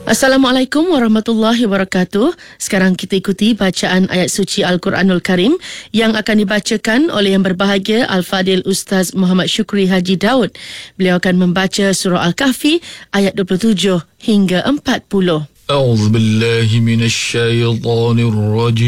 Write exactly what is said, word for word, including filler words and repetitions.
Assalamualaikum warahmatullahi wabarakatuh. Sekarang kita ikuti bacaan ayat suci Al-Quranul Karim yang akan dibacakan oleh yang berbahagia Al-Fadil Ustaz Muhammad Syukri Haji Daud. Beliau akan membaca surah Al-Kahfi ayat dua puluh tujuh hingga empat puluh. A'udzubillahi minasyaitanirrajim.